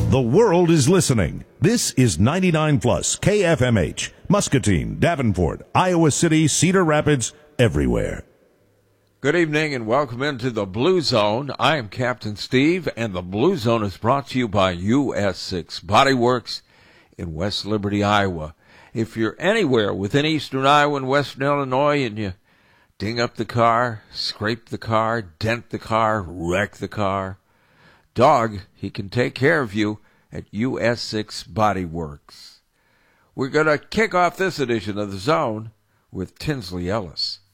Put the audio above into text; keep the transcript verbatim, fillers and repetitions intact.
The world is listening. This is ninety-nine plus K F M H, Muscatine, Davenport, Iowa City, Cedar Rapids, everywhere. Good evening and welcome into the Blue Zone. I am Captain Steve, and the Blue Zone is brought to you by U S six Body Works in West Liberty, Iowa. If you're anywhere within eastern Iowa and western Illinois and you ding up the car, scrape the car, dent the car, wreck the car, Dog, he can take care of you at U S six Body Works. We're going to kick off this edition of The Zone with Tinsley Ellis.